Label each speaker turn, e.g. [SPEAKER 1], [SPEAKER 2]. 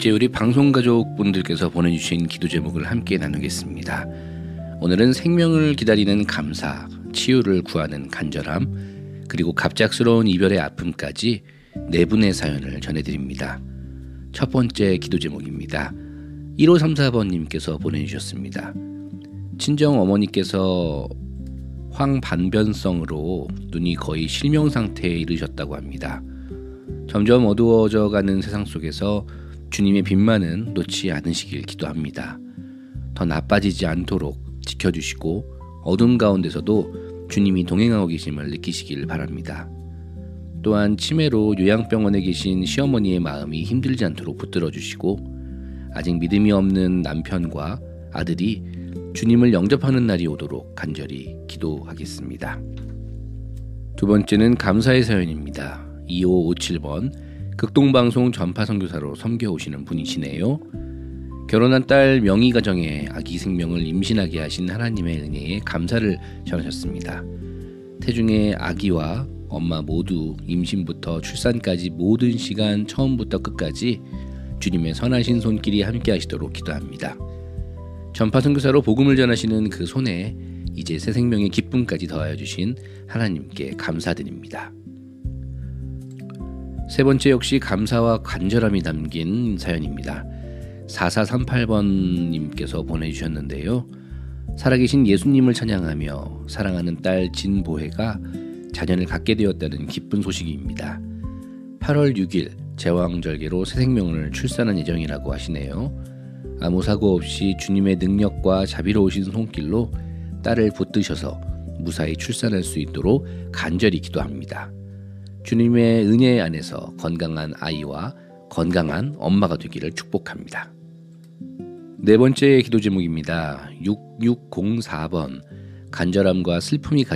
[SPEAKER 1] 이제 우리 방송가족분들께서 보내주신 기도 제목을 함께 나누겠습니다. 오늘은 생명을 기다리는 감사, 치유를 구하는 간절함, 그리고 갑작스러운 이별의 아픔까지 네 분의 사연을 전해드립니다. 첫 번째 기도 제목입니다. 1534번님께서 보내주셨습니다. 친정 어머니께서 황반변성으로 눈이 거의 실명 상태에 이르셨다고 합니다. 점점 어두워져가는 세상 속에서 주님의 빛만은 놓지 않으시길 기도합니다. 더 나빠지지 않도록 지켜주시고 어둠 가운데서도 주님이 동행하고 계심을 느끼시길 바랍니다. 또한 치매로 요양병원에 계신 시어머니의 마음이 힘들지 않도록 붙들어주시고 아직 믿음이 없는 남편과 아들이 주님을 영접하는 날이 오도록 간절히 기도하겠습니다. 두 번째는 감사의 사연입니다. 2557번 극동방송 전파선교사로 섬겨오시는 분이시네요. 결혼한 딸 명희 가정에 아기 생명을 임신하게 하신 하나님의 은혜에 감사를 전하셨습니다. 태중의 아기와 엄마 모두 임신부터 출산까지 모든 시간 처음부터 끝까지 주님의 선하신 손길이 함께 하시도록 기도합니다. 전파선교사로 복음을 전하시는 그 손에 이제 새 생명의 기쁨까지 더하여 주신 하나님께 감사드립니다. 세 번째 역시 감사와 간절함이 담긴 사연입니다. 4438번님께서 보내주셨는데요. 살아계신 예수님을 찬양하며 사랑하는 딸 진보혜가 자녀를 갖게 되었다는 기쁜 소식입니다. 8월 6일 제왕절개로 새 생명을 출산한 예정이라고 하시네요. 아무 사고 없이 주님의 능력과 자비로우신 손길로 딸을 붙드셔서 무사히 출산할 수 있도록 간절히 기도합니다. 주님의 은혜 안에서 건강한 아이와 건강한 엄마가 되기를 축복합니다. 네 번째 기도 제목입니다. 6604번 간절함과 슬픔이